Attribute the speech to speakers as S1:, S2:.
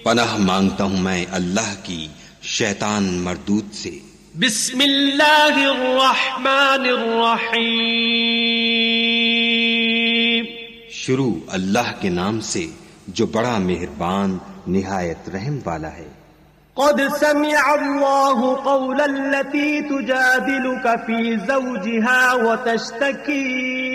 S1: पनाह मांगता हूँ मैं अल्लाह की शैतान मरदूद से।
S2: बिस्मिल्लाहिर्रहमानिर्रहीम।
S1: शुरू अल्लाह के नाम से जो बड़ा मेहरबान निहायत रहम वाला है।
S2: क़द समिअ अल्लाहु क़ौलल्लती तुजादिलुका फ़ी ज़ौजिहा व तश्तकी